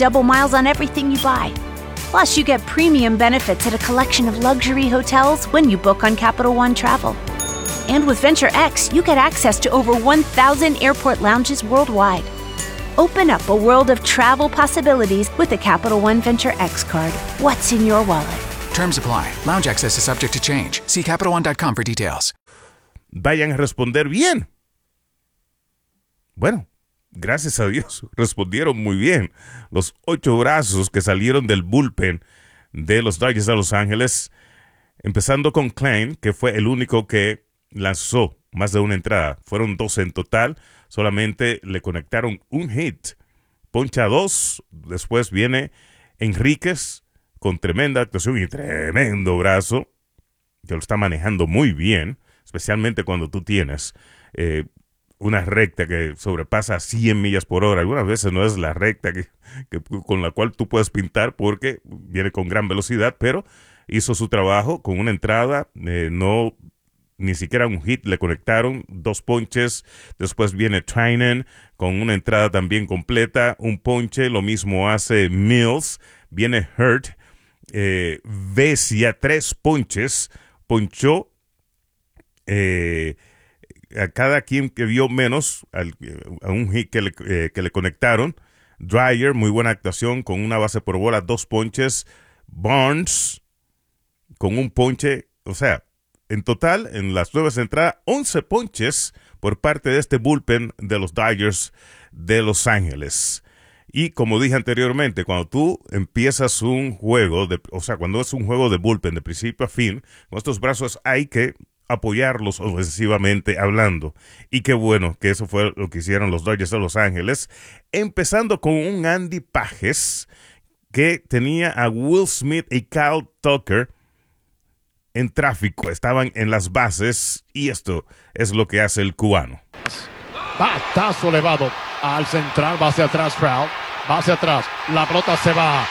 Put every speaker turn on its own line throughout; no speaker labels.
double miles on everything you buy. Plus, you get premium benefits at a collection of luxury hotels when you book on Capital One Travel. And with Venture X, you get access to over 1,000 airport lounges worldwide. Open up a world of travel possibilities with the Capital One Venture X card. What's in your wallet?
Terms apply. Lounge access is subject to change. See CapitalOne.com for details.
Vayan a responder bien. Bueno, gracias a Dios, respondieron muy bien. Los 8 brazos que salieron del bullpen de los Dodgers de Los Ángeles, empezando con Klein, que fue el único que lanzó más de una entrada. Fueron 12 en total. Solamente le conectaron un hit. Poncha 2. Después viene Enríquez con tremenda actuación y tremendo brazo, que lo está manejando muy bien, especialmente cuando tú tienes una recta que sobrepasa 100 millas por hora. Algunas veces no es la recta con la cual tú puedes pintar porque viene con gran velocidad, pero hizo su trabajo con una entrada, ni siquiera un hit le conectaron, 2 ponches. Después viene Trinan con una entrada también completa, un ponche. Lo mismo hace Mills. Viene Hurt, Vesia, 3 ponches. Ponchó a cada quien que vio menos, a un hit que le conectaron. Dreyer, muy buena actuación con una base por bola, 2 ponches. Barnes con un ponche, o sea, en total, en las 9 entradas, 11 ponches por parte de este bullpen de los Dodgers de Los Ángeles. Y como dije anteriormente, cuando tú empiezas un juego, cuando es un juego de bullpen de principio a fin, con estos brazos hay que apoyarlos ofensivamente hablando. Y qué bueno que eso fue lo que hicieron los Dodgers de Los Ángeles, empezando con un Andy Pages que tenía a Will Smith y Kyle Tucker en tráfico, estaban en las bases, y esto es lo que hace el cubano.
Batazo elevado al central, va hacia atrás, Trout, va hacia atrás, la pelota se va,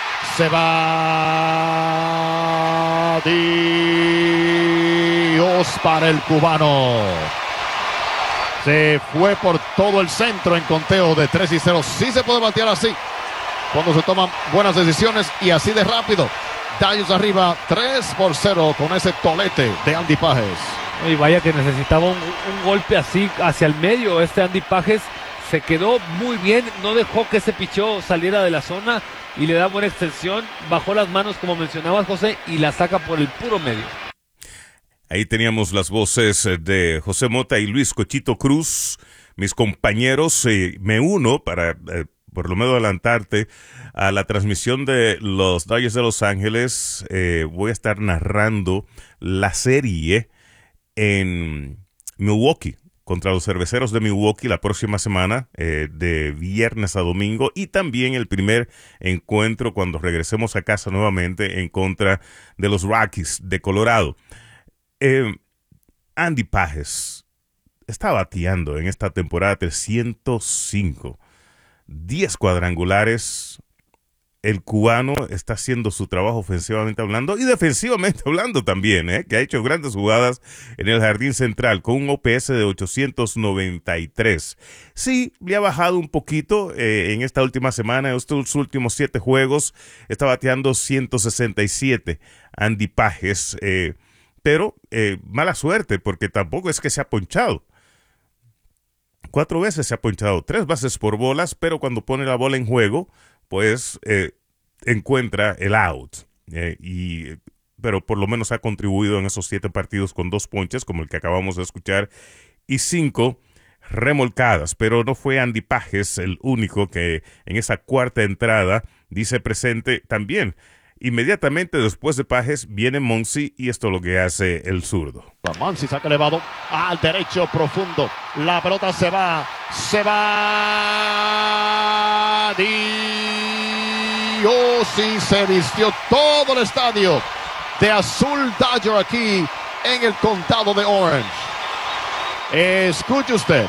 Dios para el cubano. Se fue por todo el centro en conteo de 3-0. Sí se puede batear así cuando se toman buenas decisiones y así de rápido. Dodgers arriba 3-0 con ese tolete de Andy Pages.
Y vaya que necesitaba un golpe así hacia el medio. Andy Pages se quedó muy bien, no dejó que ese picheo saliera de la zona y le da buena extensión, bajó las manos como mencionabas, José, y la saca por el puro medio.
Ahí teníamos las voces de José Mota y Luis Cochito Cruz, mis compañeros. Me uno para por lo menos adelantarte a la transmisión de los Dodgers de Los Ángeles. Voy a estar narrando la serie en Milwaukee contra los Cerveceros de Milwaukee la próxima semana, de viernes a domingo, y también el primer encuentro cuando regresemos a casa nuevamente en contra de los Rockies de Colorado. Andy Pages está bateando en esta temporada 305, 10 cuadrangulares. El cubano está haciendo su trabajo ofensivamente hablando y defensivamente hablando también, que ha hecho grandes jugadas en el jardín central con un OPS de 893. Sí, le ha bajado un poquito en esta última semana, en estos últimos 7 juegos, está bateando 167 Andy Pages, pero mala suerte porque tampoco es que se ha ponchado. 4 veces se ha ponchado, 3 bases por bolas, pero cuando pone la bola en juego, pues encuentra el out. Pero por lo menos ha contribuido en esos 7 partidos con 2 ponches, como el que acabamos de escuchar, y 5 remolcadas. Pero no fue Andy Pages el único que en esa cuarta entrada dice presente también. Inmediatamente después de Pages viene Muncy, y esto es lo que hace el zurdo.
Muncy saca elevado al derecho profundo. La pelota se va. Dios, y se vistió todo el estadio de azul Dodger aquí en el condado de Orange. Escuche usted.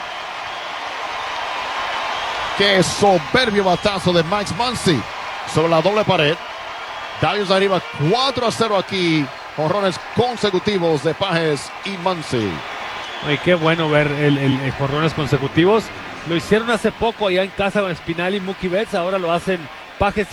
Qué soberbio batazo de Mike Muncy sobre la doble pared. Dodgers arriba 4-0 aquí. Jonrones consecutivos de Pages y Muncy.
Ay, qué bueno ver el jonrones consecutivos. Lo hicieron hace poco allá en casa con Espinal y Mookie Betts. Ahora lo hacen Pages